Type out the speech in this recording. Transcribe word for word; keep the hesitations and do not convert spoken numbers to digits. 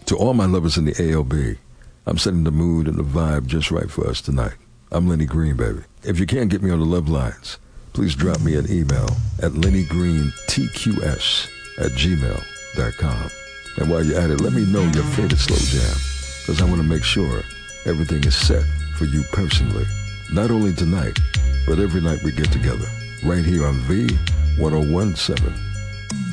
To all my lovers in the A L B, I'm setting the mood and the vibe just right for us tonight. I'm Lenny Green, baby. If you can't get me on the love lines, please drop me an email at lenny green t q s at gmail dot com. And while you're at it, let me know your favorite slow jam, because I want to make sure everything is set for you personally. Not only tonight, but every night we get together, right here on V ten seventeen.